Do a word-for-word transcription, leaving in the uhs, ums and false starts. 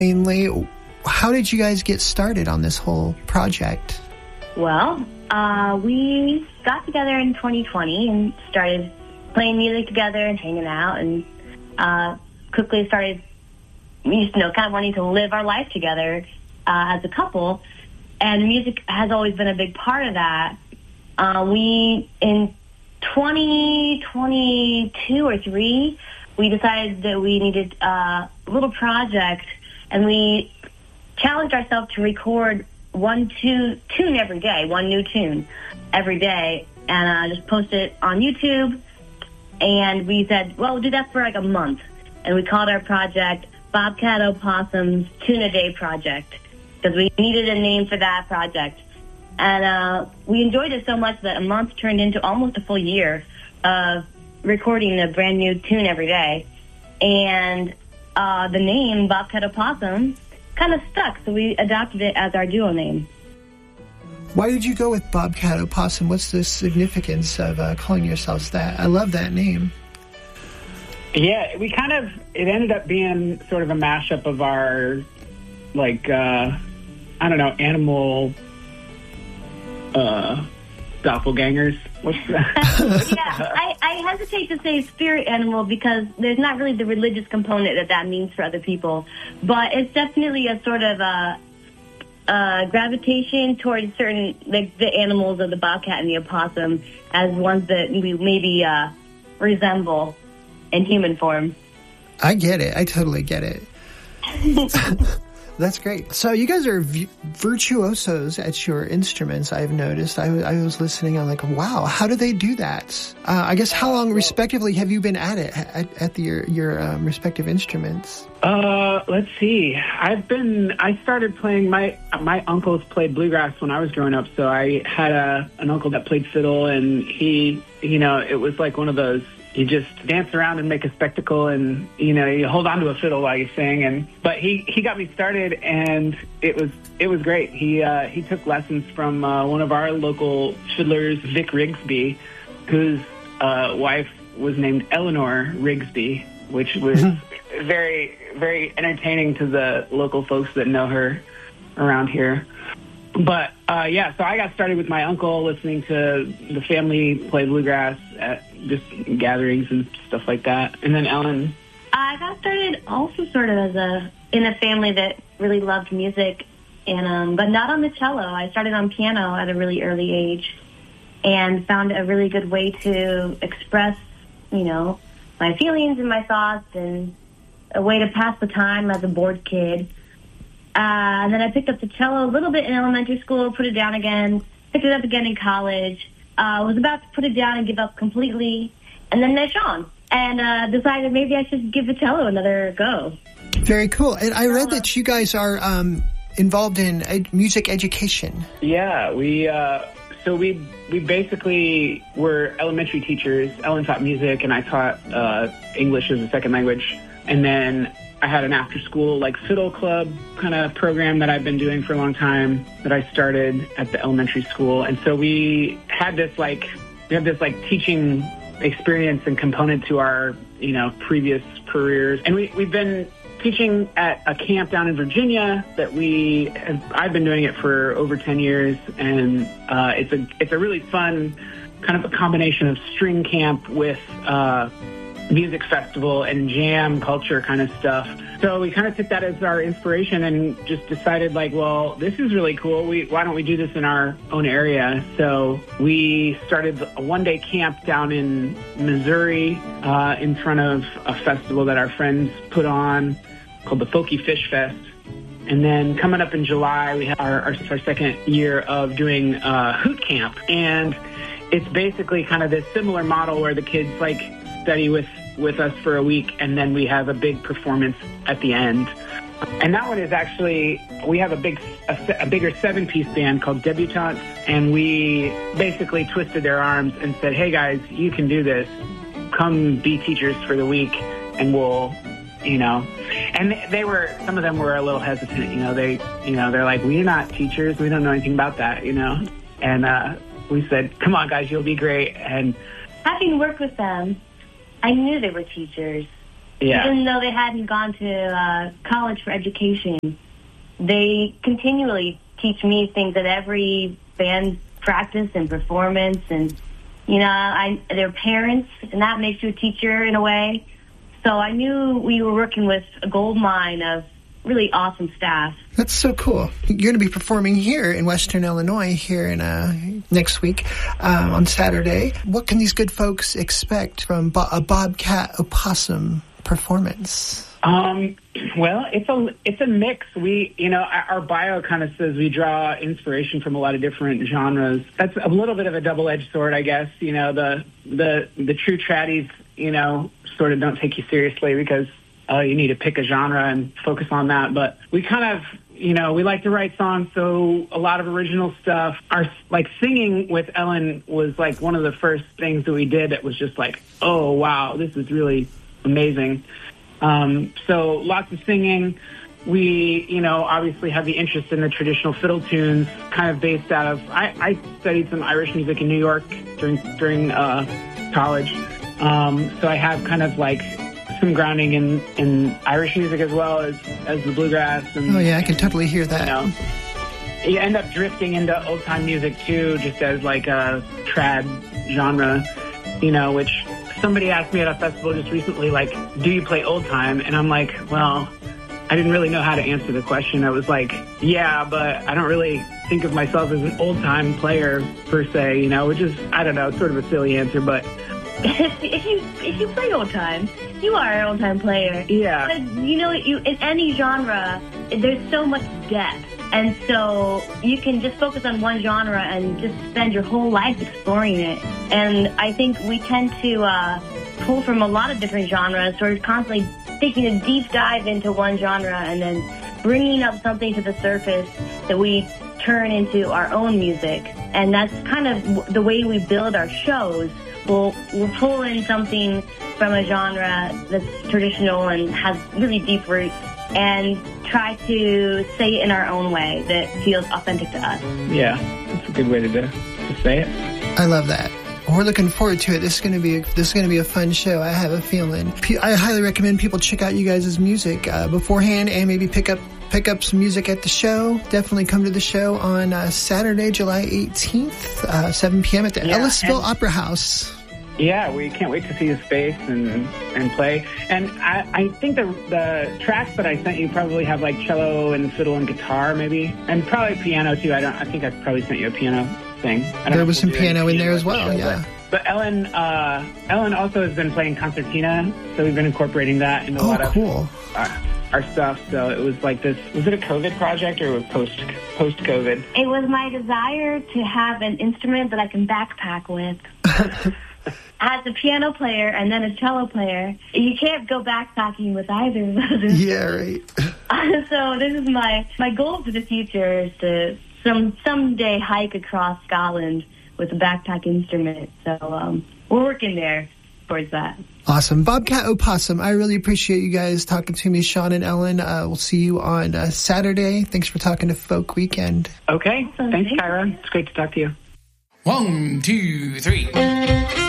mainly, how did you guys get started on this whole project? Well, uh, we got together in twenty twenty and started playing music together and hanging out, and uh, quickly started, you know, kind of wanting to live our life together uh, as a couple. And music has always been a big part of that. Uh, we, in twenty twenty-two or three, we decided that we needed uh, a little project, and we challenged ourselves to record one two, tune every day, one new tune every day, and uh, just post it on YouTube. And we said, well, we'll do that for like a month. And we called our project Bobcat Opossum's Tune a Day Project, because we needed a name for that project. And uh, we enjoyed it so much that a month turned into almost a full year of recording a brand new tune every day. And uh, the name Bobcat Opossum kind of stuck, so we adopted it as our duo name. Why did you go with Bobcat Opossum? What's the significance of uh, calling yourselves that? I love that name. Yeah, we kind of, it ended up being sort of a mashup of our, like, uh, I don't know, animal uh, doppelgangers. What's that? yeah, I, I hesitate to say spirit animal because there's not really the religious component that that means for other people. But it's definitely a sort of a, a gravitation towards certain, like the animals of the bobcat and the opossum as ones that we maybe uh, resemble in human form. I get it. I totally get it. That's great. So you guys are v- virtuosos at your instruments, I've noticed. I, w- I was listening, I'm like, wow, how do they do that? Uh, I guess how long, respectively, have you been at it, at, at the, your, your um, respective instruments? Uh, let's see. I've been, I started playing, my my uncles played bluegrass when I was growing up, so I had a an uncle that played fiddle, and he, you know, it was like one of those, you just dance around and make a spectacle, and, you know, you hold on to a fiddle while you sing. And but he, he got me started, and it was it was great. He uh, he took lessons from uh, one of our local fiddlers, Vic Rigsby, whose uh, wife was named Eleanor Rigsby, which was very, very entertaining to the local folks that know her around here. But, uh, yeah, so I got started with my uncle listening to the family play bluegrass at just gatherings and stuff like that. And then Ellen? I got started also sort of as a in a family that really loved music, and um, but not on the cello. I started on piano at a really early age and found a really good way to express, you know, my feelings and my thoughts, and a way to pass the time as a bored kid. Uh, and then I picked up the cello a little bit in elementary school, put it down again, picked it up again in college. I uh, was about to put it down and give up completely, and then met Sean, and uh, decided maybe I should give the cello another go. Very cool. And I read that you guys are um, involved in ed- music education. Yeah, we uh, so we we basically were elementary teachers. Ellen taught music, and I taught uh, English as a second language, and then I had an after-school, like, fiddle club kind of program that I've been doing for a long time that I started at the elementary school. And so we had this, like, we have this, like, teaching experience and component to our, you know, previous careers. And we, we've been teaching at a camp down in Virginia that we, have, I've been doing it for over ten years. And uh, it's a it's a really fun kind of a combination of string camp with uh music festival and jam culture kind of stuff. So we kind of took that as our inspiration and just decided, like, well, this is really cool. We why don't we do this in our own area? So we started a one-day camp down in Missouri uh, in front of a festival that our friends put on called the Folky Fish Fest. And then coming up in July, we have our, our, our second year of doing uh, Hoot Camp. And it's basically kind of this similar model where the kids, like, study with with us for a week, and then we have a big performance at the end. And that one is actually, we have a big, a, a bigger seven-piece band called Debutantes, and we basically twisted their arms and said, hey guys, you can do this. Come be teachers for the week, and we'll, you know. And they were, some of them were a little hesitant, you know. They, you know, they're like, we're not teachers. We don't know anything about that, you know. And uh, we said, come on guys, you'll be great. And having worked with them, I knew they were teachers, Yeah. Even though they hadn't gone to uh, college for education, they continually teach me things at every band practice and performance. And, you know, I, they're parents, and that makes you a teacher in a way. So I knew we were working with a gold mine of really awesome staff. That's so cool. You're going to be performing here in Western Illinois here in uh, next week um, on Saturday. What can these good folks expect from Bo- a Bobcat Opossum performance? Um, well, it's a it's a mix. We, you know, our, our bio kind of says we draw inspiration from a lot of different genres. That's a little bit of a double-edged sword, I guess. You know, the the the true tradies, you know, sort of don't take you seriously because uh, you need to pick a genre and focus on that. But we kind of, you know, we like to write songs, so a lot of original stuff. Our, like, singing with Ellen was, like, one of the first things that we did that was just like, oh, wow, this is really amazing. Um, so lots of singing. We, you know, obviously have the interest in the traditional fiddle tunes, kind of based out of, I, I studied some Irish music in New York during, during uh, college. Um, so I have kind of, like, some grounding in, in Irish music as well as, as the bluegrass. And, oh, yeah, I can totally hear that. You know, you end up drifting into old-time music, too, just as, like, a trad genre, you know, which somebody asked me at a festival just recently, like, do you play old-time? And I'm like, well, I didn't really know how to answer the question. I was like, yeah, but I don't really think of myself as an old-time player, per se, you know, which is, I don't know, it's sort of a silly answer, but if you if you play old time, you are an old time player. Yeah. But you know, you in any genre, there's so much depth, and so you can just focus on one genre and just spend your whole life exploring it. And I think we tend to uh, pull from a lot of different genres, sort of constantly taking a deep dive into one genre and then bringing up something to the surface that we turn into our own music. And that's kind of the way we build our shows. We'll, we'll pull in something from a genre that's traditional and has really deep roots and try to say it in our own way that feels authentic to us. Yeah, that's a good way to, do, to say it. I love that. We're looking forward to it. This is going to be a, this is going to be a fun show. I have a feeling. I highly recommend people check out you guys' music uh, beforehand and maybe pick up pick up some music at the show. Definitely come to the show on uh, Saturday, July eighteenth, uh, seven p.m. at the yeah, Ellisville Opera House. Yeah, we can't wait to see the space and and play. And I, I think the the tracks that I sent you probably have like cello and fiddle and guitar maybe, and probably piano too. I don't. I think I probably sent you a piano thing. I don't there was some piano in there as well. Show, yeah. But, but Ellen, uh, Ellen also has been playing concertina, so we've been incorporating that into a oh, lot of cool. our, our stuff. So it was like this. Was it a COVID project or was post post COVID? It was my desire to have an instrument that I can backpack with. As a piano player and then a cello player, you can't go backpacking with either of those. Yeah, right. So this is my, my goal for the future is to some someday hike across Scotland with a backpack instrument. So um, we're working there towards that. Awesome. Bobcat Opossum, I really appreciate you guys talking to me, Sean and Ellen. Uh, we'll see you on uh, Saturday. Thanks for talking to Folk Weekend. Okay. Awesome. Thanks, Thank Kyra. It's great to talk to you. One, two, three.